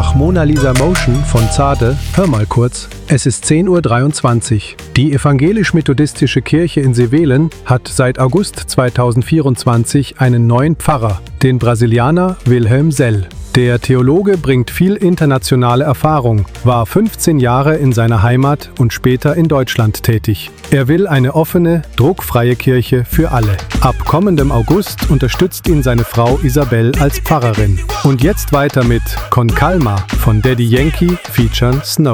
nach Mona Lisa Motion von Zade, hör mal kurz, es ist 10:23 Uhr. Die evangelisch-methodistische Kirche in Sevelen hat seit August 2024 einen neuen Pfarrer, den Brasilianer Wilhelm Sell. Der Theologe bringt viel internationale Erfahrung, war 15 Jahre in seiner Heimat und später in Deutschland tätig. Er will eine offene, druckfreie Kirche für alle. Ab kommendem August unterstützt ihn seine Frau Isabel als Pfarrerin. Und jetzt weiter mit Con Calma von Daddy Yankee featuren Snow.